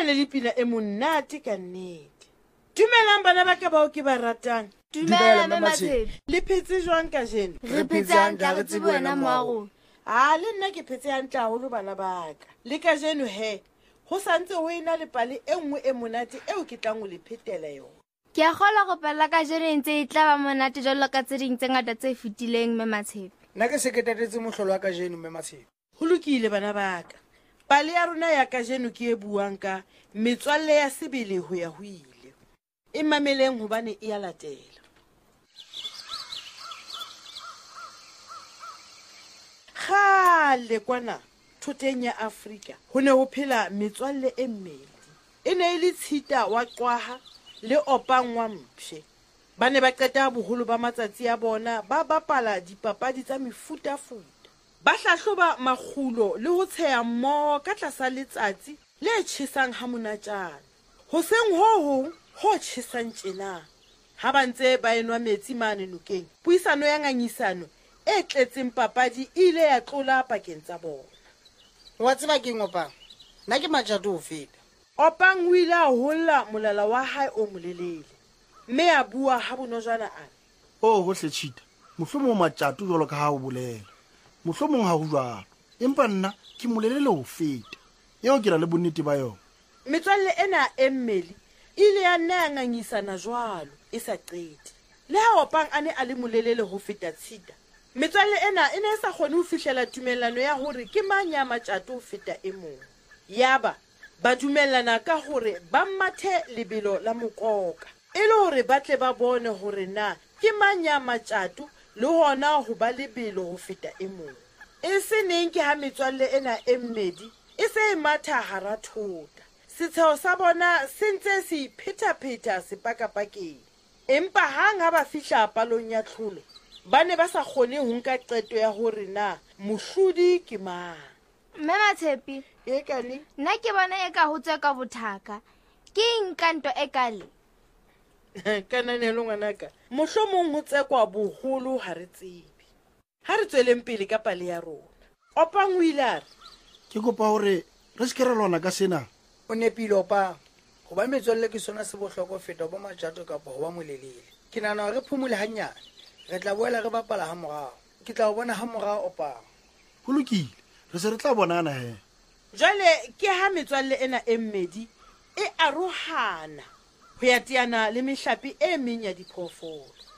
le dipina e monate ka nnete. Dumelang bana ba ka bao ke ba ratang. Dumela Mematshepi. Le phetse jwang ka jeno? Re phetse hantle, re tsebe wena moago. Le nna ke phetse hantle haholo bana ba ka. Le ka jeno he, ho santse ho ena le pale e nngwe e monate eo ke tlang ho le phetela yona. Ke a kgola go pala ka jeno ntse e tla ba monate jalo ka tse ding tse ngata tse fetileng Mematshepi. Nna ke se ke tatetse mohlolo wa ka jeno Mematshepi. Ho lokile bana ba ka. Pale ya rona ya ka jeno ke e buang ka metswalle ya sebele ho ya ho ile. E mameleng hobane e a latela. Kgale kwana thoteng ya Afrika ho ne ho phela metswalle e mmedi. E ne e le Tshita wa Qwaha le Opang wa Mpshe. Ba ne ba qeta boholo ba matsatsi a bona ba bapala dipapadi tsa mefutafuta. Ba hlahloba makgulo le ho tsheha mmoho ka tlasa letsatsi le tjhesang ha monatjana. Hoseng ho hong ho tjhesang tjena. Ha ba ntse ba enwa metsi mane nokeng, puisano ya ngangisano e tletseng papadi ile ya tlola pakeng tsa bona. Wa tseba ke Opang? Nna ke Matjato ho feta. Opang o ile a holla molala wa hae o molelele, mme a bua ha bonojana ana. Hohle Tshita, mohlomong Matjato jwalo ka ha o bolela. Mohlomong ha ho jwalo, empa nna ke molelele ho feta. Eo ke na le bonnete ba yona. Metswalle ena e mmedi ile ya nna ya ngangisana jwalo e sa qete. Le ha Opang a ne a le molelele ho feta Tshita, metswalle ena e ne e sa kgone ho fihlela tumellano ya hore ke mang ya Matjato ho feta e mong. Yaba ba dumellana ka hore ba mathe lebelo la mokoka, e le hore ba tle ba bone hore na ke mang ya Matjato le hona ho ba lebelo ho feta e mong. E se neng ke ha metswalle ena e mmedi e se e matha hara thota. Setsheo sa bona se ntse se ipheta-pheta sepakapakeng. Empa hang ha ba fihla palong ya tlholo, ba ne ba sa kgone ho nka qeto ya hore na mohlodi ke mang. Mematshepi, E kane? nna ke bona e ka hotswe ka bothaka. Ke eng kanto e kale? Kananelo ngwanaka, mohlomong ho tsekwa boholo ha re tsebe. Ha re tsweleng pele ka pale ya rona. Opang o ile a re, Ke kopa hore re se ke ra lwana ka sena. O nepile Opang. Ho ba metswalle ke sona se bohlokwa ho feta ho ba Matjato kapa ho ba molelele. Ke nahana hore re phomole hanyane. Re tla boela re bapala ha morao. Ke tla o bona ha morao Opang. Ho lokile, re se re tla bonana he. jwale ke ha metswalle ena e mmedi e arohana ho ya teana le mehlape e meng ya diphoofolo.